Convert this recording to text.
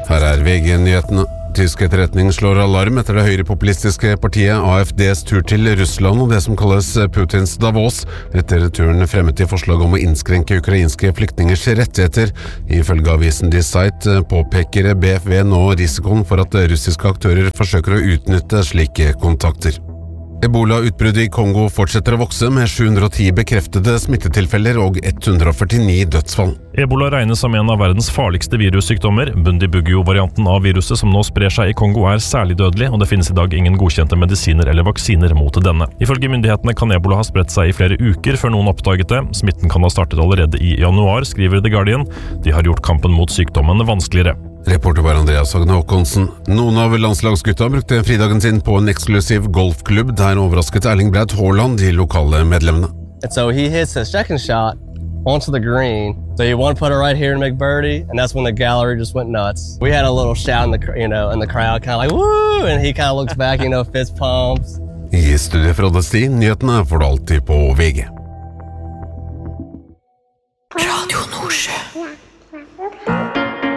Her VG-nyhetene. Tysk etterretning slår alarm etter det høyrepopulistiske partiet AFDs tur til Russland og det som kalles Putins Davos. Etter turen fremmet de forslag om å innskrenke ukrainske flyktningers rettigheter. Ifølge avisen Die Zeit påpeker BFV nå risikoen for at russiske aktører forsøker å utnytte slike kontakter. Ebola-utbruddet i Kongo fortsetter å vokse med 710 bekreftede smittetilfeller og 149 dødsfall. Ebola regnes som en av verdens farligste virussykdommer. Bundibugyo-varianten av viruset som nå sprer seg i Kongo er særlig dødelig, og det finnes i dag ingen godkjente medisiner eller vaksiner mot denne. Ifølge myndighetene kan ebola ha spredt seg i flere uker før noen oppdaget det. Smitten kan ha startet allerede i januar, skriver The Guardian. De har gjort kampen mot sykdommen vanskeligere. Reporter var Andreas Hagne Håkonsen. Noen av landslagsgutta brukte fridagen sin på en eksklusiv golfklubb. Der overrasket Erling Braut Haaland de lokale medlemmene. And so he hits his second shot onto the green. So he one putter right here to make birdie, and that's when the gallery just went nuts. We had a little shout in the crowd, kind of like woo, and he kind of looks back, fist pumps. I studiet fra Odyssey, nyhetene får du alltid på VG. Radio Nordsjø.